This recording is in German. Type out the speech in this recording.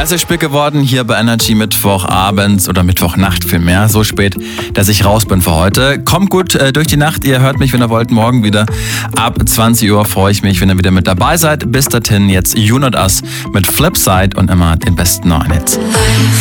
30 spät geworden hier bei Energy Mittwochabends oder Mittwochnacht vielmehr. So spät, dass ich raus bin für heute. Kommt gut durch die Nacht. Ihr hört mich, wenn ihr wollt, morgen wieder. Ab 20 Uhr freue ich mich, wenn ihr wieder mit dabei seid. Bis dahin jetzt You Not Us mit Flipside und immer den besten neuen Hits.